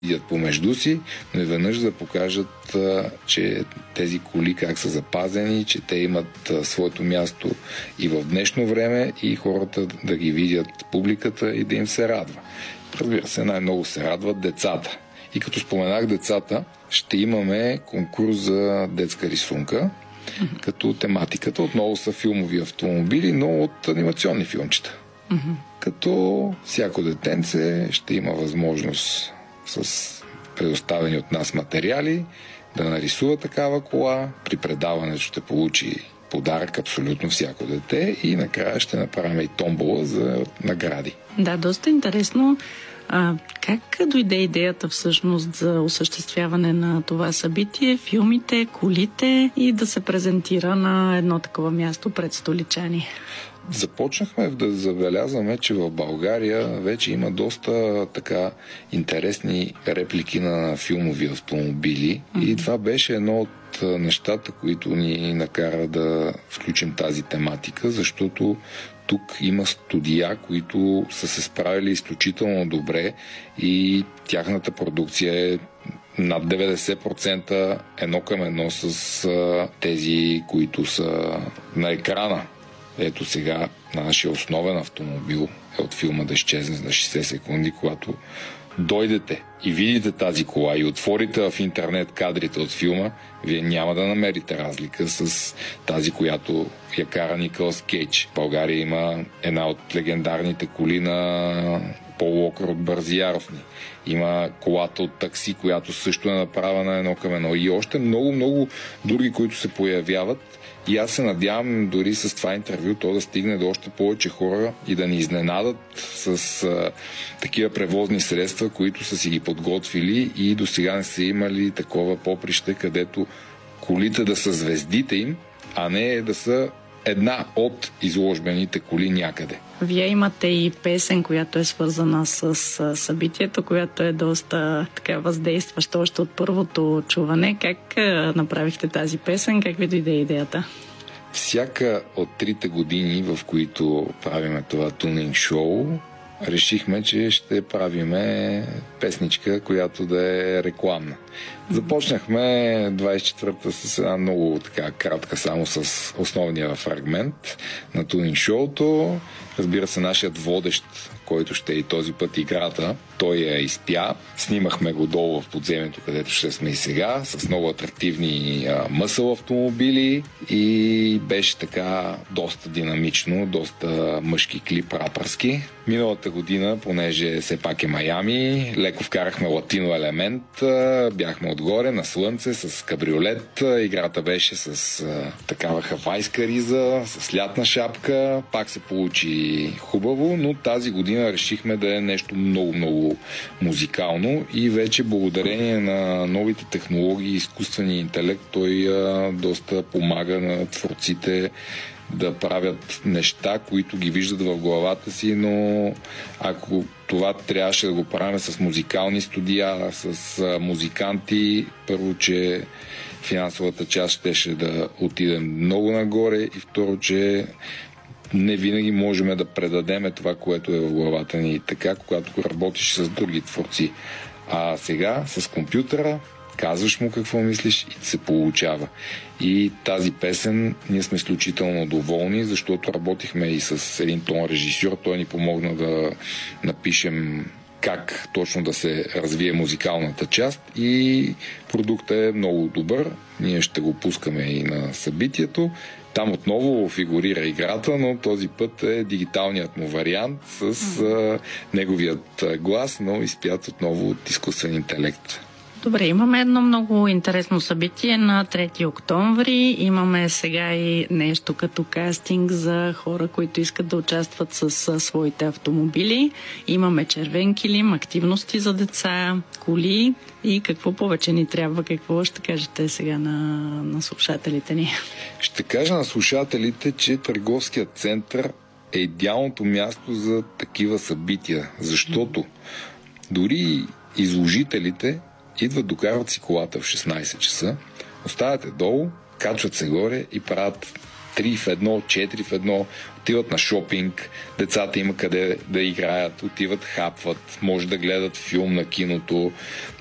видят помежду си, но и веднъж да покажат, че тези коли как са запазени, че те имат своето място и в днешно време и хората да ги видят публиката и да им се радва. Разбира се, най-много се радват децата. И като споменах децата, ще имаме конкурс за детска рисунка, като тематиката отново са филмови автомобили, но от анимационни филмчета. Като всяко детенце ще има възможност с предоставени от нас материали да нарисува такава кола. При предаването ще получи подарък абсолютно всяко дете и накрая ще направим и томбола за награди. Да, доста интересно. Как дойде идеята всъщност за осъществяване на това събитие, филмите, колите и да се презентира на едно такова място пред столичани? Започнахме да забелязваме, че в България вече има доста така интересни реплики на филмови автомобили и това беше едно от нещата, които ни накара да включим тази тематика, защото тук има студия, които са се справили изключително добре и тяхната продукция е над 90% едно към едно с тези, които са на екрана. Ето сега нашия основен автомобил е от филма "Да изчезне за 60 секунди", когато дойдете и видите тази кола и отворите в интернет кадрите от филма, вие няма да намерите разлика с тази, която я кара Николас Кейдж. В България има една от легендарните коли на Пол Уокър от Бързияровни. Има колата от Такси, която също е направена едно към едно. И още много други, които се появяват. И аз се надявам дори с това интервю то да стигне до още повече хора и да ни изненадат с такива превозни средства, които са си ги подготвили и до сега не са имали такова поприще, където колите да са звездите им, а не да са една от изложбените коли някъде. Вие имате и песен, която е свързана с събитието, която е доста така въздействаща още от първото чуване. Как направихте тази песен? Как ви дойде идеята? Всяка от 3 години, в които правиме това тунинг шоу, решихме, че ще правиме песничка, която да е рекламна. Започнахме 24-та с една много така кратка, само с основния фрагмент на тунинг шоуто. Разбира се, нашият водещ, който ще е и този път играта, той я изпя. Снимахме го долу в подземието, където ще сме и сега, с много атрактивни мъсъл автомобили и беше така доста динамично, доста мъжки клип, рапърски. Миналата година, понеже все пак е Майами, леко вкарахме латино елемент, бяхме отгоре на слънце с кабриолет, играта беше с такава хавайска риза, с лятна шапка, пак се получи хубаво, но тази година решихме да е нещо много музикално и вече благодарение на новите технологии и изкуствения интелект той доста помага на творците да правят неща, които ги виждат в главата си, но ако това трябваше да го правим с музикални студия, с музиканти, първо, че финансовата част щеше да отиде много нагоре и второ, че не винаги можем да предадеме това, което е в главата ни така, когато работиш с други творци. А сега с компютъра казваш му какво мислиш и се получава. И тази песен ние сме изключително доволни, защото работихме и с един тон режисьор. Той ни помогна да напишем как точно да се развие музикалната част и продуктът е много добър. Ние ще го пускаме и на събитието. Там отново фигурира играта, но този път е дигиталният му вариант с неговият глас, но изпят отново от изкуствен интелект. Добре, имаме едно много интересно събитие на 3 октомври. Имаме сега и нещо като кастинг за хора, които искат да участват с своите автомобили. Имаме червен килим, активности за деца, коли и какво повече ни трябва. Какво ще кажете сега на слушателите ни? Ще кажа на слушателите, че търговският център е идеалното място за такива събития, защото дори изложителите идват, докарват си колата в 16 часа, оставате долу, качват се горе и правят 3 в 1, 4 в 1, отиват на шопинг, децата има къде да играят, отиват, хапват, може да гледат филм на киното,